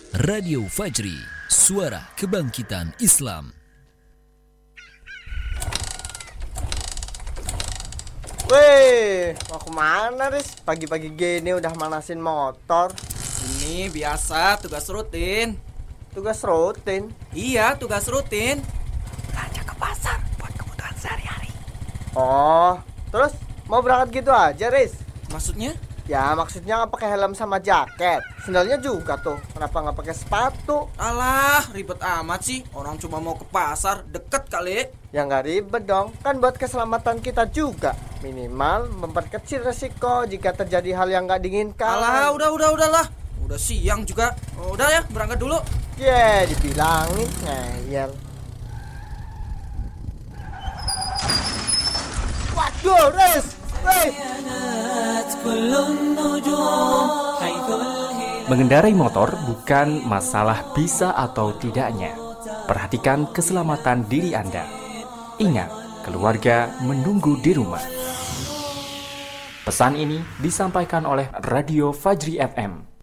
Radio Fajri, suara kebangkitan Islam. Weh, mau kemana, Riz? Pagi-pagi gini udah manasin motor. Ini biasa, tugas rutin. Tugas rutin? Iya, tugas rutin. Belanja ke pasar buat kebutuhan sehari-hari. Oh, terus mau berangkat gitu aja, Riz? Maksudnya? Ya, maksudnya nggak pakai helm sama jaket. Sendalnya juga tuh. Kenapa nggak pakai sepatu? Alah, ribet amat sih. Orang cuma mau ke pasar, deket kali. Ya nggak ribet dong. Kan buat keselamatan kita juga. Minimal memperkecil resiko jika terjadi hal yang nggak diinginkan. Alah, udahlah. Udah siang juga. Udah ya, berangkat dulu. Dibilangin ngeyel. Waduh, Riz! Weh! Mengendarai motor bukan masalah bisa atau tidaknya. Perhatikan keselamatan diri Anda. Ingat, keluarga menunggu di rumah. Pesan ini disampaikan oleh Radio Fajri FM.